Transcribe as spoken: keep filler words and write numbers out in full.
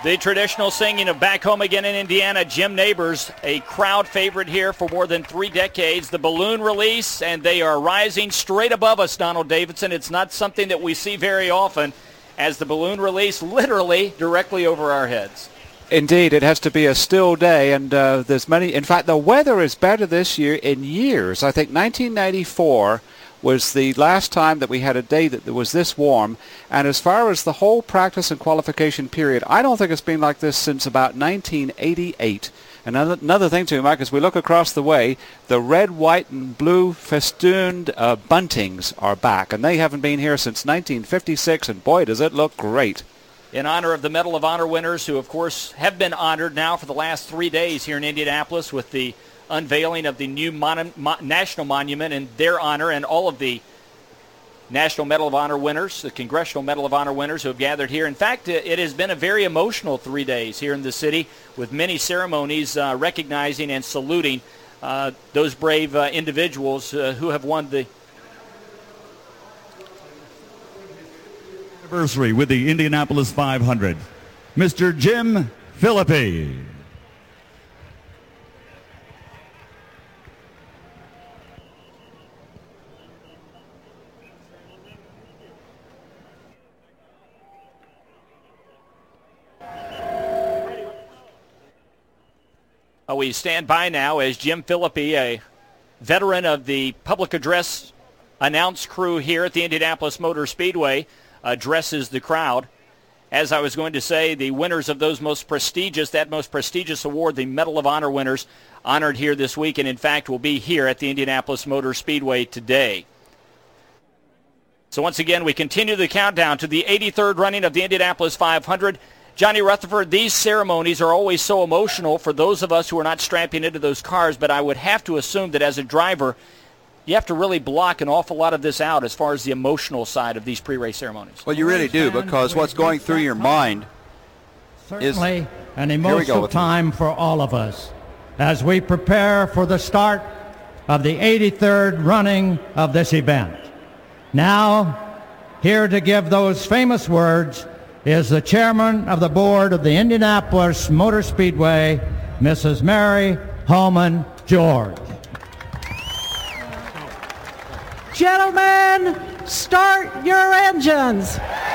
The traditional singing of Back Home Again in Indiana, Jim Neighbors, a crowd favorite here for more than three decades. The balloon release, and they are rising straight above us, Donald Davidson. It's not something that we see very often, as the balloon release literally directly over our heads. Indeed, it has to be a still day, and uh, there's many. In fact, the weather is better this year in years. I think nineteen ninety-four was the last time that we had a day that was this warm. And as far as the whole practice and qualification period, I don't think it's been like this since about nineteen eighty-eight. Another, another thing too, Mike, as we look across the way, the red, white, and blue festooned uh, buntings are back, and they haven't been here since nineteen fifty-six, and boy, does it look great. In honor of the Medal of Honor winners, who, of course, have been honored now for the last three days here in Indianapolis with the unveiling of the new mon- mo- national monument in their honor, and all of the National Medal of Honor winners, the Congressional Medal of Honor winners who have gathered here. In fact, it has been a very emotional three days here in the city, with many ceremonies uh, recognizing and saluting uh, those brave uh, individuals uh, who have won the anniversary with the Indianapolis five hundred. Mister Jim Philippi. Uh, we stand by now as Jim Philippi, a veteran of the public address announce crew here at the Indianapolis Motor Speedway, addresses the crowd. As I was going to say, the winners of those most prestigious, that most prestigious award, the Medal of Honor winners, honored here this week, and in fact will be here at the Indianapolis Motor Speedway today. So once again, we continue the countdown to the eighty-third running of the Indianapolis five hundred. Johnny Rutherford, these ceremonies are always so emotional for those of us who are not strapping into those cars, but I would have to assume that as a driver, you have to really block an awful lot of this out as far as the emotional side of these pre-race ceremonies. Well, you really do, because what's going through your mind is... Certainly an emotional time for all of us as we prepare for the start of the eighty-third running of this event. Now, here to give those famous words is the chairman of the board of the Indianapolis Motor Speedway, Missus Mary Holman George. Gentlemen, start your engines.